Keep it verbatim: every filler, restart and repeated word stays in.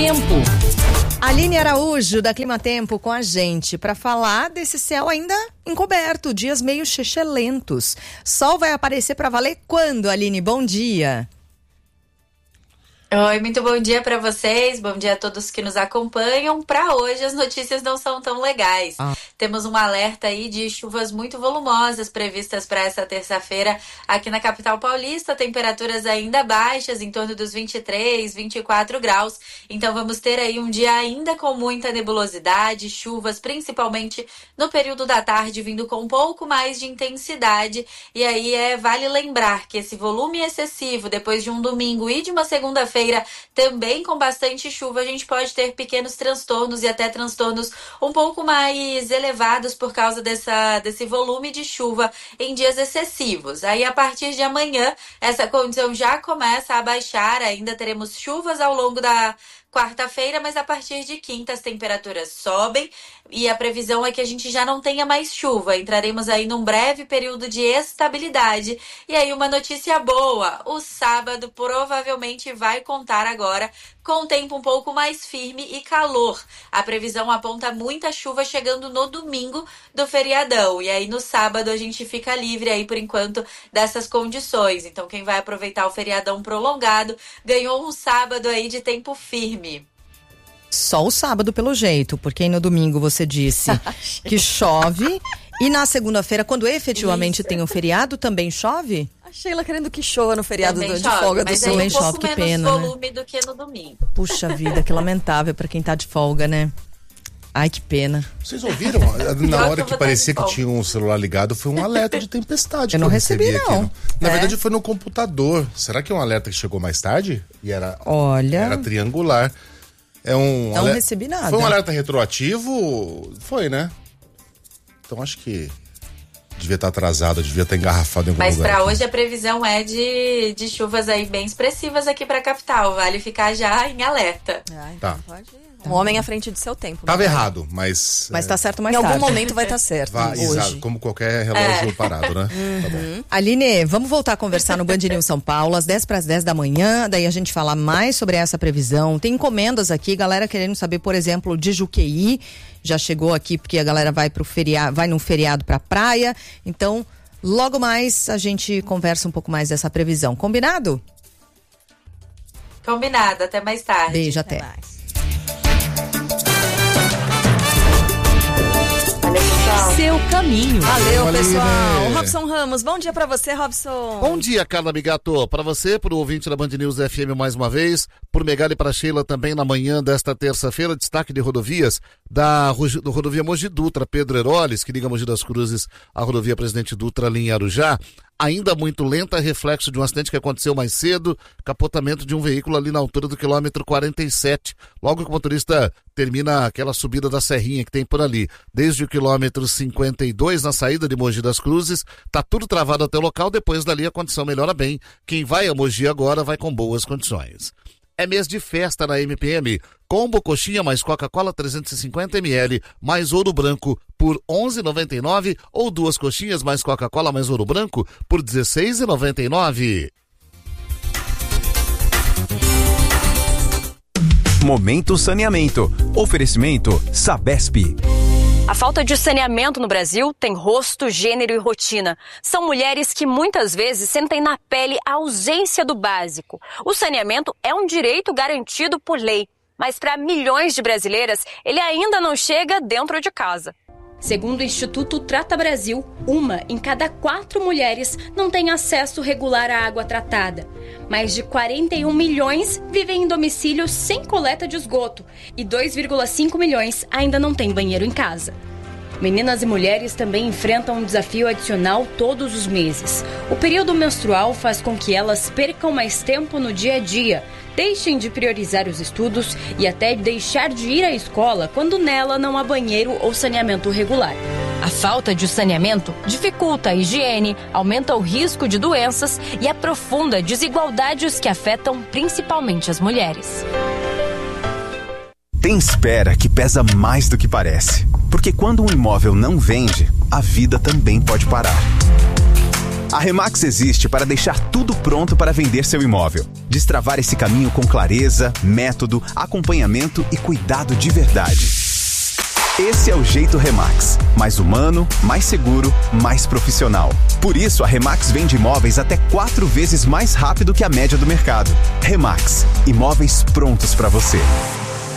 Tempo. Aline Araújo, da Clima Tempo, com a gente para falar desse céu ainda encoberto, dias meio chechelentos. Sol vai aparecer para valer quando, Aline? Bom dia. Oi, muito bom dia para vocês, bom dia a todos que nos acompanham. Para hoje as notícias não são tão legais. Ah. Temos um alerta aí de chuvas muito volumosas previstas para essa terça-feira aqui na capital paulista, temperaturas ainda baixas, em torno dos vinte e três, vinte e quatro graus. Então vamos ter aí um dia ainda com muita nebulosidade, chuvas principalmente no período da tarde, vindo com um pouco mais de intensidade. E aí é vale lembrar que esse volume excessivo depois de um domingo e de uma segunda-feira também com bastante chuva, a gente pode ter pequenos transtornos e até transtornos um pouco mais elevados por causa dessa, desse volume de chuva em dias excessivos. Aí a partir de amanhã essa condição já começa a baixar, ainda teremos chuvas ao longo da quarta-feira, mas a partir de quinta as temperaturas sobem e a previsão é que a gente já não tenha mais chuva. Entraremos aí num breve período de estabilidade. E aí uma notícia boa, o sábado provavelmente vai contar agora com um tempo um pouco mais firme e calor. A previsão aponta muita chuva chegando no domingo do feriadão. E aí no sábado a gente fica livre aí por enquanto dessas condições. Então quem vai aproveitar o feriadão prolongado ganhou um sábado aí de tempo firme. Só o sábado pelo jeito, porque no domingo você disse que chove e na segunda-feira, quando efetivamente Isso. tem um feriado, também chove? A Sheila querendo que chova no feriado do, chove, de folga do Sul. Também um pouco chove, que menos pena, volume né? do que no domingo. Puxa vida, que lamentável pra quem tá de folga, né? Ai, que pena. Vocês ouviram? Na hora que parecia que tinha um celular ligado, foi um alerta de tempestade. Eu não recebi, recebi não. aqui, não. Na é? verdade, foi no computador. Será que é um alerta que chegou mais tarde? E era, Olha... era triangular. É um não aler... recebi nada. Foi um alerta retroativo? Foi, né? Então acho que devia estar atrasado, devia estar engarrafado em algum Mas lugar. Mas para hoje a previsão é de, de chuvas aí bem expressivas aqui para a capital. Vale ficar já em alerta. Ah, então tá. pode ir. Um homem à frente do seu tempo. Tava né? errado, mas... Mas tá certo mais Em tarde. algum momento vai estar tá certo. Vai, hoje. Exato, como qualquer relógio é. parado, né? Uhum. Tá bom. Aline, vamos voltar a conversar no Band News São Paulo, às dez para as dez da manhã, daí a gente fala mais sobre essa previsão. Tem encomendas aqui, galera querendo saber, por exemplo, de Juqueí, já chegou aqui porque a galera vai pro feriado, vai num feriado pra praia, então logo mais a gente conversa um pouco mais dessa previsão, combinado? Combinado, até mais tarde. Beijo, até. até. Seu caminho. Valeu, Valeu, pessoal. né? Robson Ramos, bom dia pra você, Robson. Bom dia, Carla Migato. Pra você, pro ouvinte da Band News F M mais uma vez, por Megali e pra Sheila também na manhã desta terça-feira, destaque de rodovias da do rodovia Mogi Dutra, Pedro Heroles, que liga Mogi das Cruzes à rodovia Presidente Dutra ali em Arujá. Ainda muito lenta, reflexo de um acidente que aconteceu mais cedo, capotamento de um veículo ali na altura do quilômetro quarenta e sete, logo que o motorista termina aquela subida da serrinha que tem por ali. Desde o quilômetro cinquenta e dois, na saída de Mogi das Cruzes, tá tudo travado até o local, depois dali a condição melhora bem. Quem vai a Mogi agora vai com boas condições. É mês de festa na M P M. Combo coxinha mais Coca-Cola trezentos e cinquenta mililitros mais ouro branco por onze reais e noventa e nove centavos ou duas coxinhas mais Coca-Cola mais ouro branco por dezesseis reais e noventa e nove centavos. Momento Saneamento. Oferecimento Sabesp. A falta de saneamento no Brasil tem rosto, gênero e rotina. São mulheres que muitas vezes sentem na pele a ausência do básico. O saneamento é um direito garantido por lei, mas para milhões de brasileiras ele ainda não chega dentro de casa. Segundo o Instituto Trata Brasil, uma em cada quatro mulheres não tem acesso regular à água tratada. Mais de quarenta e um milhões vivem em domicílios sem coleta de esgoto e dois vírgula cinco milhões ainda não têm banheiro em casa. Meninas e mulheres também enfrentam um desafio adicional todos os meses. O período menstrual faz com que elas percam mais tempo no dia a dia, deixem de priorizar os estudos e até deixar de ir à escola quando nela não há banheiro ou saneamento regular. A falta de saneamento dificulta a higiene, aumenta o risco de doenças e aprofunda desigualdades que afetam principalmente as mulheres. Tem espera que pesa mais do que parece. Porque quando um imóvel não vende, a vida também pode parar. A Remax existe para deixar tudo pronto para vender seu imóvel. Destravar esse caminho com clareza, método, acompanhamento e cuidado de verdade. Esse é o jeito Remax. Mais humano, mais seguro, mais profissional. Por isso, a Remax vende imóveis até quatro vezes mais rápido que a média do mercado. Remax. Imóveis prontos para você.